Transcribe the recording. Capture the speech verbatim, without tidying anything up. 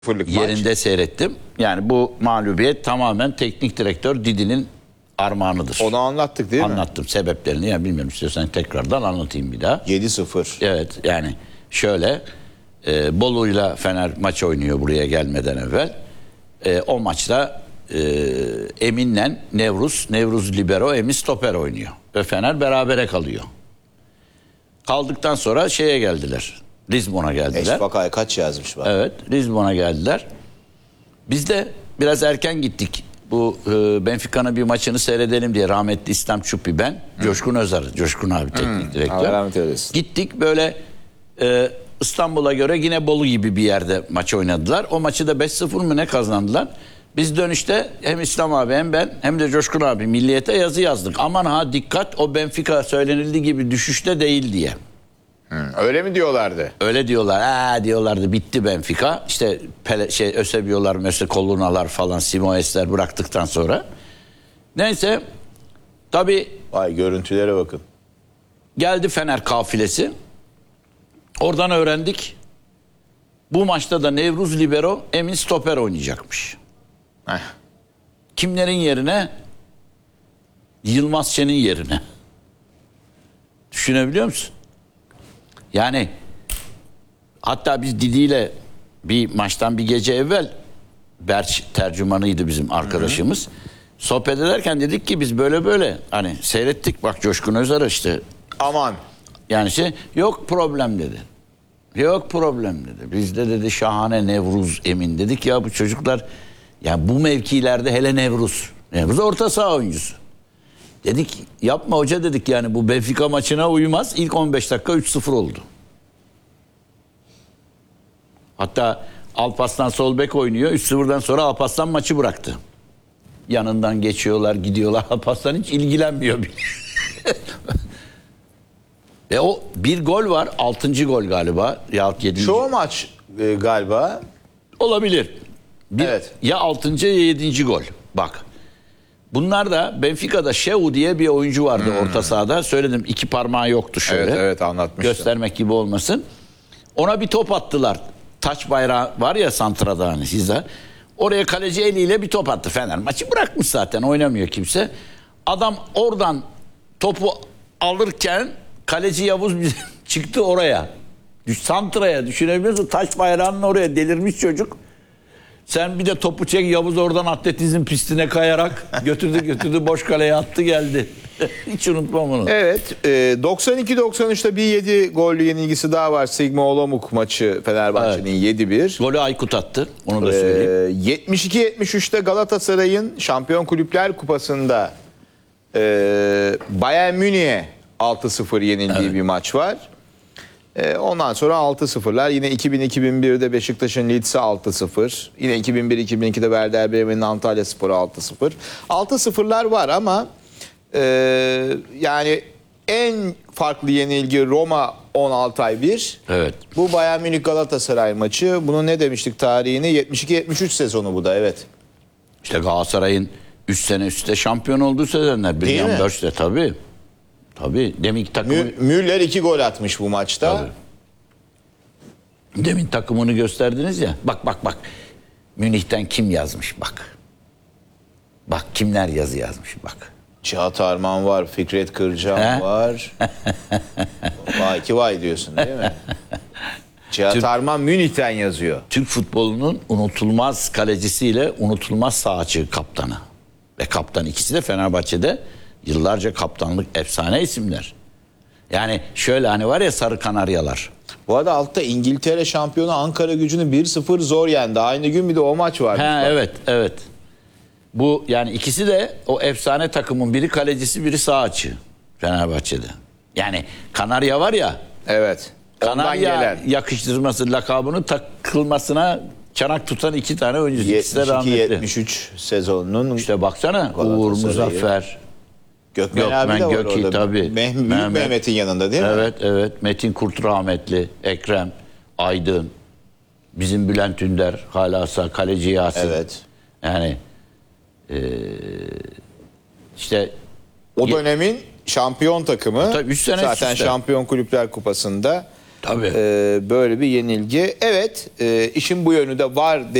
Yerinde maç. Seyrettim. Yani bu mağlubiyet tamamen teknik direktör Didi'nin armağanıdır. Onu anlattık değil mi? Anlattım sebeplerini. Yani bilmiyorum, istiyorsan tekrardan anlatayım bir daha. yedi sıfır. Evet, yani şöyle e, Bolu'yla Fener maç oynuyor buraya gelmeden evvel. E, o maçta e, Emin'le Nevruz, Nevruz libero, Emin stoper oynuyor. Ve Fener berabere kalıyor. Kaldıktan sonra şeye geldiler. Lisbon'a geldiler. Eşbakay kaç yazmış bak. Evet, Lisbon'a geldiler. Biz de biraz erken gittik. Bu e, Benfica'nın bir maçını seyredelim diye, rahmetli İslam Çupi, ben, Hı. Coşkun Özar, Coşkun abi teknik Hı. direktör. Allah rahmet eylesin. Gittik böyle e, İstanbul'a göre yine Bolu gibi bir yerde maç oynadılar. O maçı da beş sıfır mı ne kazandılar. Biz dönüşte hem İslam abi hem ben hem de Coşkun abi Milliyet'e yazı yazdık. Aman ha dikkat, o Benfica söylenildiği gibi düşüşte değil diye. Hmm, öyle mi diyorlardı? Öyle diyorlar. Aa diyorlardı, bitti Benfica. İşte Pele, şey Ösebiyolar, Möse Kolunalar falan, Simoesler bıraktıktan sonra. Neyse tabii. Vay, görüntülere bakın. Geldi Fener kafilesi. Oradan öğrendik. Bu maçta da Nevruz libero, Emin stoper oynayacakmış. Heh. Kimlerin yerine? Yılmaz Şen'in yerine. Düşünebiliyor musun? Yani hatta biz Didi ile bir maçtan bir gece evvel, Berç tercümanıydı bizim arkadaşımız. Hı hı. Sohbet ederken dedik ki biz böyle böyle hani seyrettik, bak Coşkun Özar işte. Aman. Yani şey, yok problem dedi. Yok problem dedi. Bizde dedi şahane Nevruz, Emin. Dedik ya bu çocuklar, ya bu mevkilerde hele Nevruz. Nevruz orta saha oyuncusu. Dedik yapma hoca dedik, yani bu Benfica maçına uymaz. İlk on beş dakika üç sıfır oldu. Hatta Alparslan sol bek oynuyor. üç sıfırdan sonra Alparslan maçı bıraktı. Yanından geçiyorlar, gidiyorlar. Alparslan hiç ilgilenmiyor. Ve o bir gol var. Altıncı gol galiba. Ya yedinci. Şu maç e, galiba. Olabilir. Bir, evet. Ya altıncı ya yedinci gol. Bak. Bunlar da Benfica'da Şeu diye bir oyuncu vardı hmm. orta sahada. Söyledim, iki parmağı yoktu şöyle. Evet evet anlatmıştım. Göstermek gibi olmasın. Ona bir top attılar. Taç bayrağı var ya santrada hani sizde. Oraya kaleci eliyle bir top attı Fener. Maçı bırakmış zaten, oynamıyor kimse. Adam oradan topu alırken kaleci Yavuz çıktı oraya. Santraya, düşünebiliyor musun? Taç bayrağının oraya, delirmiş çocuk. Sen bir de topu çek, Yavuz oradan atletizm pistine kayarak götürdü götürdü boş kaleye attı geldi. Hiç unutmam onu. Evet, e, doksan iki doksan üçte bir yedi gollü yenilgisi daha var. Sigma Olomouc maçı Fenerbahçe'nin evet. yedi bir. Golü Aykut attı, onu da söyleyeyim. E, yetmiş iki yetmiş üçte Galatasaray'ın Şampiyon Kulüpler Kupası'nda e, Bayern Münih'e altı sıfır yenildiği evet. bir maç var. E, ondan sonra altı sıfırlar. Yine iki bin iki bin birde Beşiktaş'ın Leeds'e altı sıfır. Yine iki bin bir iki bin ikide Werder Bremen'in Antalyaspor'a altı sıfır. altı sıfırlar var ama e, yani en farklı yenilgi Roma on altı ay bir. Evet. Bu Bayern Münih Galatasaray maçı. Bunu ne demiştik tarihini? yetmiş iki yetmiş üç sezonu bu da, evet. İşte Galatasaray'ın üç sene üstte şampiyon olduğu sezonlar. Değil mi? Börste tabii. Tabii. Demin takımı... Müller iki gol atmış bu maçta. Tabii. Demin takımını gösterdiniz ya. Bak bak bak. Münih'ten kim yazmış bak. Bak kimler yazı yazmış bak. Cihat Arman var, Fikret Kırcan He? var. Vay ki vay diyorsun değil mi? Cihat Türk, Arman Münih'ten yazıyor. Türk futbolunun unutulmaz kalecisiyle unutulmaz sahaçı kaptanı. Ve kaptan, ikisi de Fenerbahçe'de yıllarca kaptanlık, efsane isimler. Yani şöyle hani var ya Sarı Kanaryalar. Bu arada altta İngiltere şampiyonu Ankara Gücü'nü bir sıfır zor yendi. Aynı gün bir de o maç var. Ha, evet evet. Bu yani ikisi de o efsane takımın, biri kalecisi biri sahaçı Fenerbahçe'de. Yani Kanarya var ya. Evet. Kanarya gelen. yakıştırması, lakabını takılmasına çanak tutan iki tane oyuncu. yetmiş iki yetmiş üç sezonunun. İşte baksana Uğur Muzaffer, Gökmen, Gökmen abi de var Gökmen, orada. Tabii. Meh Mehmet. Mehmet'in yanında değil mi? Evet evet. Metin Kurt rahmetli, Ekrem, Aydın, bizim Bülent Ünder, hala sağ, kaleci Yasin. Evet. Yani e, işte o dönemin şampiyon takımı. Tabii üç sene zaten üstte. Şampiyon Kulüpler Kupası'nda Tabii. Ee, böyle bir yenilgi. Evet, e, işin bu yönü de var.